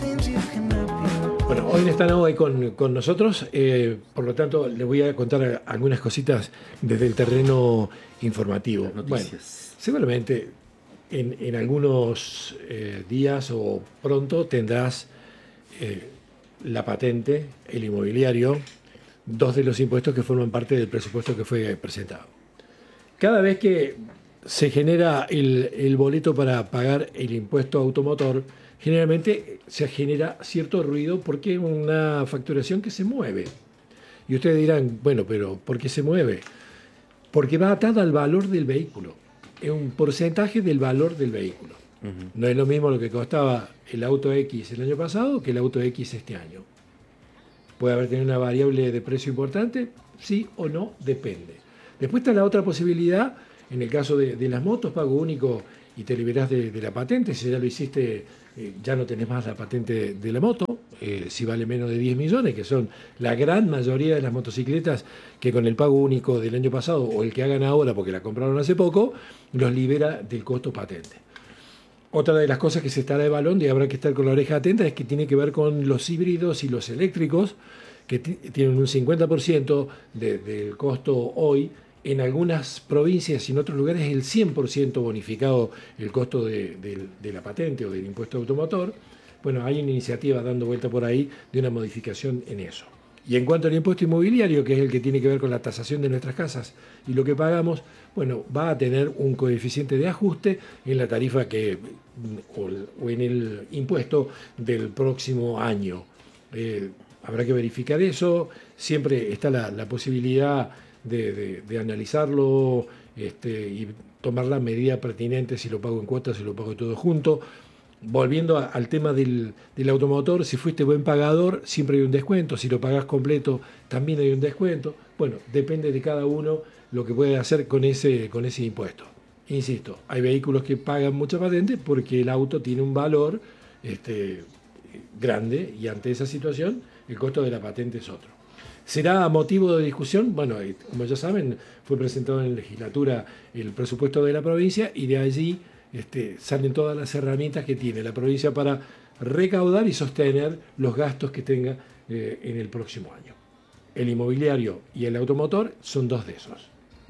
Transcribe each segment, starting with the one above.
Bueno, hoy están hoy con nosotros, por lo tanto les voy a contar algunas cositas desde el terreno informativo. Bueno, seguramente en algunos días o pronto tendrás la patente, el inmobiliario, dos de los impuestos que forman parte del presupuesto que fue presentado. Cada vez que se genera el boleto para pagar el impuesto automotor, generalmente se genera cierto ruido porque es una facturación que se mueve. Y ustedes dirán, bueno, pero ¿por qué se mueve? Porque va atada al valor del vehículo. Es un porcentaje del valor del vehículo. Uh-huh. No es lo mismo lo que costaba el auto X el año pasado que el auto X este año. ¿Puede haber tenido una variable de precio importante? Sí o no, depende. Después está la otra posibilidad, en el caso de las motos, pago único y te liberás de la patente. Si ya lo hiciste, ya no tenés más la patente de la moto. Si vale menos de 10 millones, que son la gran mayoría de las motocicletas que con el pago único del año pasado o el que hagan ahora porque la compraron hace poco, los libera del costo patente. Otra de las cosas que se estará evaluando y habrá que estar con la oreja atenta es que tiene que ver con los híbridos y los eléctricos, que tienen un 50% del costo hoy. En algunas provincias y en otros lugares el 100% bonificado el costo de la patente o del impuesto automotor. Bueno, hay una iniciativa dando vuelta por ahí de una modificación en eso. Y en cuanto al impuesto inmobiliario, que es el que tiene que ver con la tasación de nuestras casas y lo que pagamos, bueno, va a tener un coeficiente de ajuste en la tarifa o en el impuesto del próximo año. Habrá que verificar eso. Siempre está la posibilidad de analizarlo y tomar la medida pertinente, si lo pago en cuotas, si lo pago todo junto. Volviendo al tema del automotor, si fuiste buen pagador, siempre hay un descuento. Si lo pagás completo, también hay un descuento. Bueno, depende de cada uno lo que puede hacer con ese impuesto. Insisto, hay vehículos que pagan mucha patente porque el auto tiene un valor grande y ante esa situación el costo de la patente es otro. ¿Será motivo de discusión? Bueno, como ya saben, fue presentado en la legislatura el presupuesto de la provincia y de allí salen todas las herramientas que tiene la provincia para recaudar y sostener los gastos que tenga en el próximo año. El inmobiliario y el automotor son dos de esos.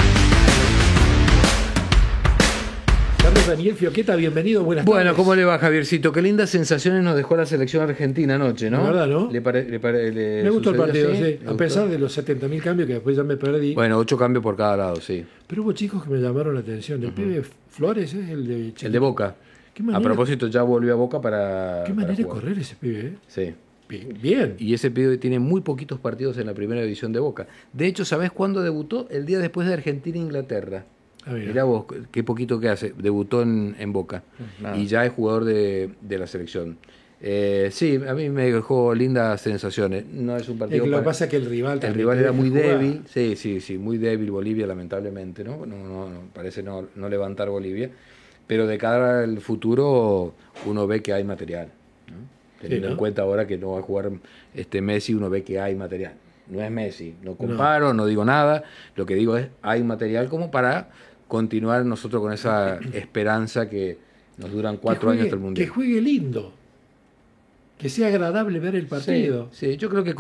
Carlos Daniel Fioqueta, bienvenido, buenas tardes. Bueno, ¿cómo le va, Javiercito? Qué lindas sensaciones nos dejó la selección argentina anoche, ¿no? La verdad, ¿no? Me gustó el partido, sí. A pesar de los 70.000 cambios que después ya me perdí. Bueno, 8 cambios por cada lado, sí. Pero hubo chicos que me llamaron la atención. El pibe Flores es el de Chiquito. El de Boca. A propósito, ya volvió a Boca para Qué manera de correr ese pibe, ¿eh? Sí. Bien. Y ese pibe tiene muy poquitos partidos en la primera división de Boca. De hecho, ¿sabés cuándo debutó? El día después de Argentina-Inglaterra. Mirá vos, qué poquito que hace. Debutó en Boca. Y ya es jugador de la selección. Sí, a mí me dejó lindas sensaciones. No es un partido. Lo que pasa es que el rival era muy débil. Sí, muy débil Bolivia, lamentablemente, ¿no? No parece no levantar Bolivia. Pero de cara al futuro, uno ve que hay material, ¿no? Teniendo en cuenta ahora que no va a jugar Messi, uno ve que hay material. No es Messi, no comparo, no digo nada. Lo que digo es, hay material como para continuar nosotros con esa esperanza que nos duran 4 años hasta el Mundial. Que juegue lindo, que sea agradable ver el partido. Sí, yo creo que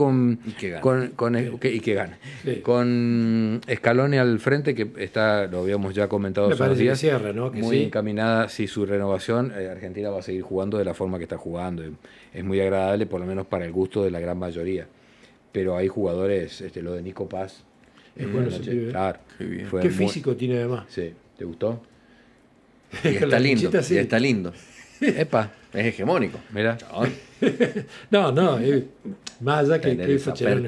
y que gane. Sí. Con Scaloni al frente, que está, lo habíamos ya comentado hace unos días, cierra, ¿no? Que muy sí. encaminada, su renovación, Argentina va a seguir jugando de la forma que está jugando. Es muy agradable, por lo menos para el gusto de la gran mayoría. Pero hay jugadores, lo de Nico Paz. Es bueno ese pibe. Claro. Qué físico tiene además. Sí, ¿te gustó? Y está lindo, sí. Y está lindo. Epa, es hegemónico. Mira. No, más allá que es facherón.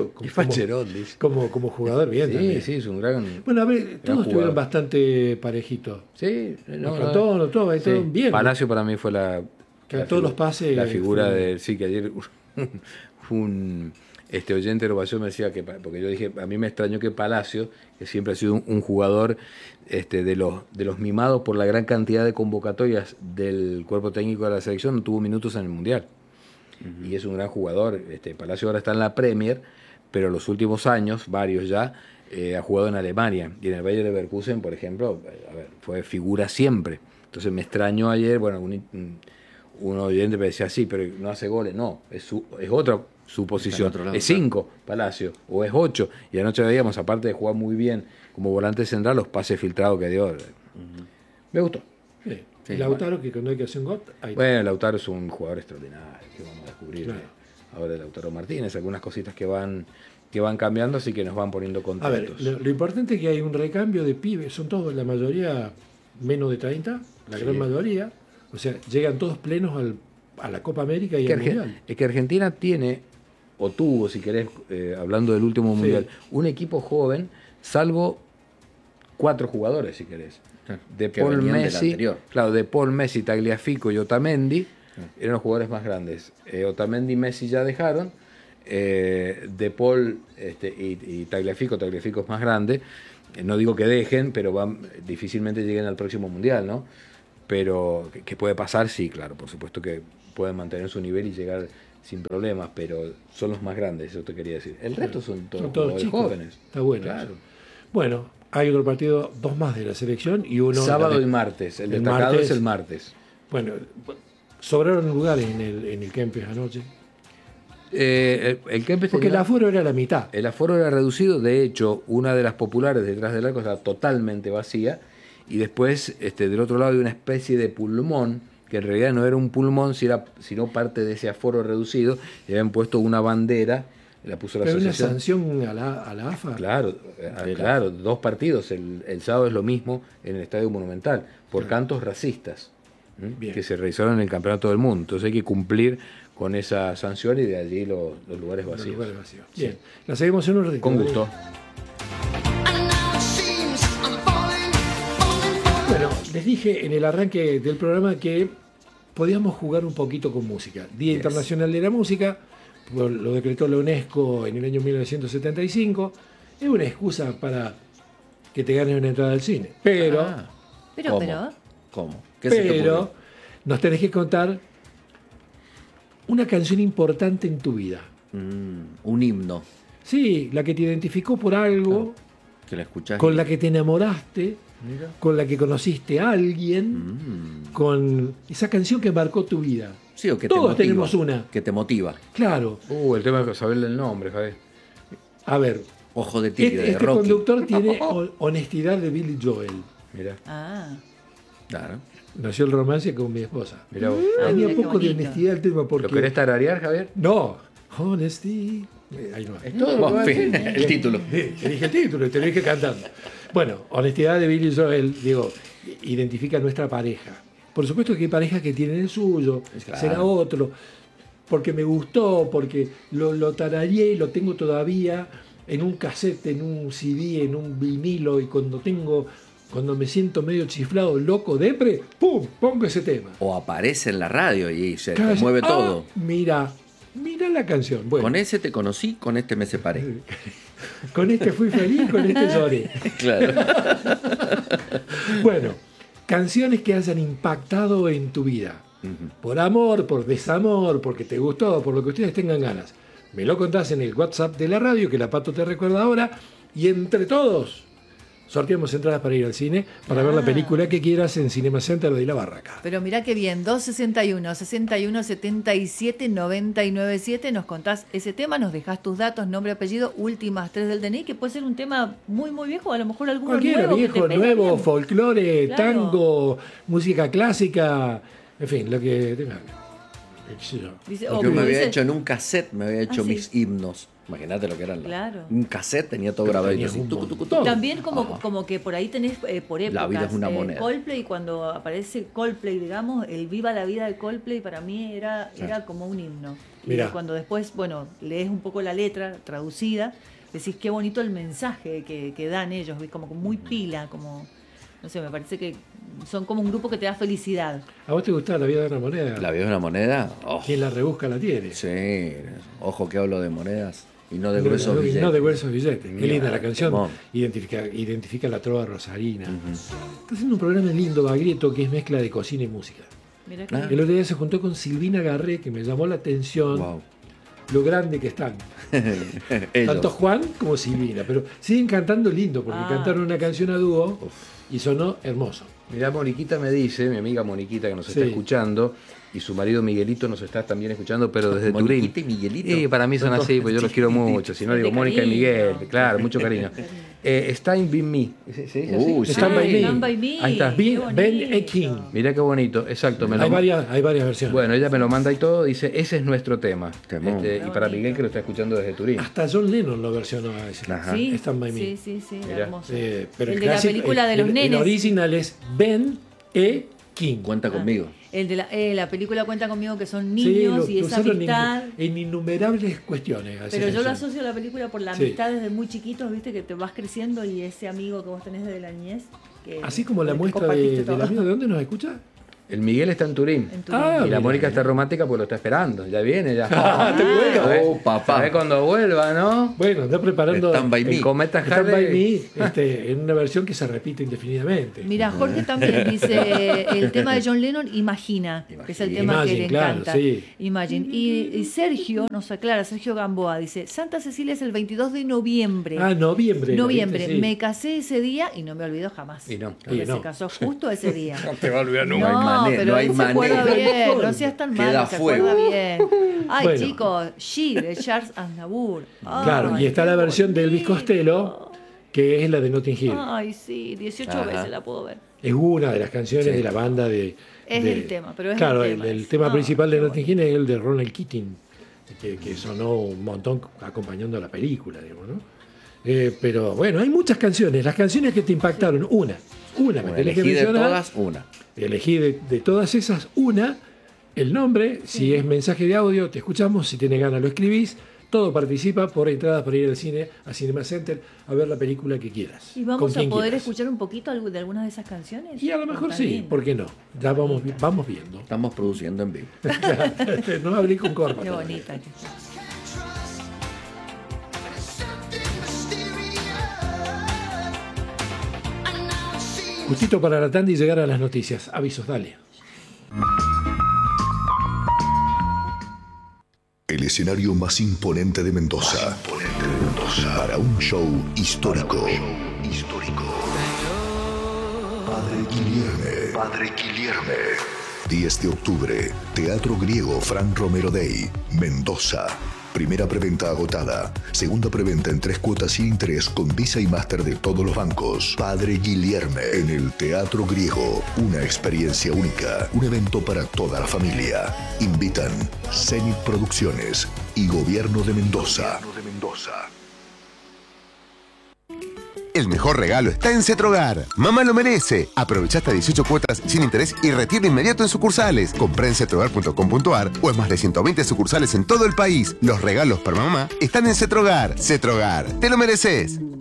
Como jugador, bien. Sí, también. Sí, es un gran. Bueno, a ver, todos estuvieron bastante parejitos. Sí, todo bien. Palacio para mí fue todos los pases. La figura de. Sí, que ayer un oyente de Ovación me decía que, porque yo dije, a mí me extrañó que Palacio, que siempre ha sido un jugador de los mimados por la gran cantidad de convocatorias del cuerpo técnico de la selección, no tuvo minutos en el Mundial. Uh-huh. Y es un gran jugador. Palacio ahora está en la Premier, pero los últimos años, varios ya, ha jugado en Alemania. Y en el Bayer Leverkusen, por ejemplo, fue figura siempre. Entonces me extrañó ayer, bueno, uno oyente me decía, sí, pero no hace goles. No, es otra su posición. Es 5, Palacio, o es 8. Y anoche veíamos, aparte de jugar muy bien como volante central, los pases filtrados que dio. Me gustó. Sí, Lautaro, que cuando hay que hacer un gol... Bueno, Lautaro es un jugador extraordinario, que vamos a descubrir. Claro. Ahora Lautaro Martínez, algunas cositas que van cambiando, así que nos van poniendo contentos. A ver, lo importante es que hay un recambio de pibes, son todos, la mayoría menos de 30, la gran mayoría, o sea, llegan todos plenos a la Copa América y al Mundial. Es que Argentina tiene, o tuvo, si querés, hablando del último Mundial, un equipo joven, salvo 4 jugadores, si querés. De Paul Messi, de Paul Messi, Tagliafico y Otamendi, eran los jugadores más grandes. Otamendi y Messi ya dejaron. De Paul y Tagliafico es más grande. No digo que dejen, pero difícilmente lleguen al próximo Mundial, ¿no? Pero ¿qué puede pasar? Sí, claro, por supuesto que pueden mantener su nivel y llegar sin problemas, pero son los más grandes, eso te quería decir. El resto son todos chicos, jóvenes. Está bueno. Claro. Bueno, hay otro partido, 2 más de la selección y uno... Sábado y martes, el destacado es el martes. Bueno, sobraron lugares en el Kempes anoche. El Kempes porque el aforo era la mitad. El aforo era reducido, de hecho, una de las populares detrás del arco estaba totalmente vacía, y después del otro lado hay una especie de pulmón, que en realidad no era un pulmón, sino parte de ese aforo reducido, y habían puesto una bandera, la puso la asociación. ¿Pero una sanción a la AFA? Claro, 2 partidos, el sábado es lo mismo en el Estadio Monumental, por cantos racistas, que se realizaron en el Campeonato del Mundo, entonces hay que cumplir con esa sanción y de allí los lugares vacíos. Los lugares vacíos. Bien, la seguimos en un ratito. Con gusto. Bueno, les dije en el arranque del programa que podíamos jugar un poquito con música. Día Internacional de la Música, lo decretó la UNESCO en el año 1975. Es una excusa para que te ganes una entrada al cine. Pero ¿Cómo? Pero nos tenés que contar una canción importante en tu vida. Un himno. Sí, la que te identificó por algo, que la escuchaste, con la que te enamoraste, con la que conociste a alguien, con esa canción que marcó tu vida. Sí, o que todos tenemos una. Que te motiva. Claro. El tema de saberle el nombre, Javier. A ver. Ojo de tigre, este Rocky. conductor tiene Honestidad de Billy Joel. Mirá. Claro. Nació el romance con mi esposa. Mirá vos. Tenía poco de honestidad el tema porque... ¿Lo querés tararear, Javier? No. Honesty. Ahí no. Es todo el título. Elige el título y te lo dije cantando. Bueno, Honestidad de Billy Joel, identifica a nuestra pareja. Por supuesto que hay parejas que tienen el suyo, será otro, porque me gustó, porque lo tarareé y lo tengo todavía en un cassette, en un CD, en un vinilo, y cuando me siento medio chiflado, loco, depre, ¡pum!, pongo ese tema. O aparece en la radio y se te mueve todo. Mira la canción. Bueno. Con ese te conocí, con este me separé. Con este fui feliz, con este lloré. Claro. Bueno, canciones que hayan impactado en tu vida. Por amor, por desamor, porque te gustó, por lo que ustedes tengan ganas. Me lo contás en el WhatsApp de la radio, que la Pato te recuerda ahora, y entre todos sorteamos entradas para ir al cine, para ver la película que quieras en Cinema Center de La Barraca. Pero mirá qué bien, 261-61-77-997, nos contás ese tema, nos dejás tus datos, nombre, apellido, últimas 3 del DNI, que puede ser un tema muy, muy viejo, a lo mejor alguno cualquiera, nuevo. Viejo, nuevo, folclore, tango, música clásica, en fin, lo que tenga. Yo me había hecho en un cassette, mis himnos. Imagínate lo que eran. Claro. Un cassette tenía todo grabado. También como que por ahí tenés por épocas. La vida es una moneda. Coldplay, cuando aparece Coldplay, digamos, el Viva la Vida de Coldplay para mí era como un himno. Y cuando después, lees un poco la letra traducida, decís qué bonito el mensaje que dan ellos, como muy pila, como... No sé, me parece que son como un grupo que te da felicidad. ¿A vos te gusta La Vida de una Moneda? ¿La Vida de una Moneda? Quien la rebusca la tiene. Sí, ojo que hablo de monedas y no de gruesos billetes. No de gruesos billetes. Qué linda la canción. Identifica la trova rosarina. Está haciendo un programa lindo, Baglietto, que es mezcla de cocina y música. Mirá que el otro día se juntó con Silvina Garré, que me llamó la atención. Lo grande que están. Tanto Juan como Silvina. Pero siguen cantando lindo, porque cantaron una canción a dúo y sonó hermoso. Mirá, Moniquita me dice, mi amiga Moniquita que nos está escuchando, y su marido Miguelito nos está también escuchando, pero desde Turín. Moniquita y Miguelito. Sí, para mí son así, pues yo los quiero mucho. Si no digo Mónica y Miguel, claro, mucho cariño. Stand by Me. Stand by Me. Ahí está, Ben Ekin. Mirá qué bonito, exacto. Hay varias versiones. Bueno, ella me lo manda y todo, dice, ese es nuestro tema. Y para Miguel que lo está escuchando desde Turín. Hasta John Lennon lo versionó a ese. Sí, Stand by Me. Sí, hermoso. Pero el de la película de los nenes. El original es Ben King. Cuenta conmigo. El de la película Cuenta conmigo, que son niños y esa amistad. En innumerables cuestiones. Pero yo lo asocio a la película por la amistad desde muy chiquitos, viste, que te vas creciendo y ese amigo que vos tenés desde la niñez. Así como la muestra del amigo. ¿De dónde nos escucha? El Miguel está en Turín. Y la Mónica está romántica porque lo está esperando. Ya viene, ya. Papá. A ver cuando vuelva, ¿no? Bueno, está preparando el Cometa Stand by Me en una versión que se repite indefinidamente. Mira, Jorge también dice el tema de John Lennon, Imagina, que es el tema que le encanta. Imagine. Y Sergio nos aclara, Sergio Gamboa, dice, Santa Cecilia es el 22 de noviembre. Noviembre. Noviembre. Me casé ese día y no me olvido jamás. Porque se casó justo ese día. No te va a olvidar nunca. No, pero no hay él se acuerda manera. bien, no seas tan malo, se acuerda bien. Ay, bueno. chicos, She, de Charles Aznavour. Claro, y está la versión de Elvis Costello, que es la de Notting Hill. Ay, sí, 18 veces la puedo ver. Es una de las canciones de la banda de... el tema, pero es claro, el tema. El tema principal de Notting Hill es el de Ronald Keating, que sonó un montón acompañando la película, digamos, ¿no? Pero bueno, hay muchas canciones. Las canciones que te impactaron, una me tenés que mencionar. De todas, una. Elegí de todas esas una, el nombre, si es mensaje de audio, te escuchamos, si tienes ganas lo escribís, todo participa por entradas para ir al cine, a Cinema Center, a ver la película que quieras. ¿Y vamos a poder escuchar un poquito de algunas de esas canciones? Y a lo mejor sí, ¿por qué no? Ya vamos viendo. Estamos produciendo en vivo. No hablé con Corpa. Qué bonita. Justito para la tanda y llegar a las noticias. Avisos, dale. El escenario más imponente de Mendoza. Para un show histórico. Padre Guilherme. 10 de octubre, Teatro Griego Fran Romero Day, Mendoza. Primera preventa agotada. Segunda preventa en 3 cuotas sin interés con Visa y Master de todos los bancos. Padre Guilherme en el Teatro Griego. Una experiencia única. Un evento para toda la familia. Invitan Zenit Producciones y Gobierno de Mendoza. El mejor regalo está en Cetrogar. Mamá lo merece. Aprovecha hasta 18 cuotas sin interés y retiro inmediato en sucursales. Comprá en cetrogar.com.ar o en más de 120 sucursales en todo el país. Los regalos para mamá están en Cetrogar. Cetrogar, te lo mereces.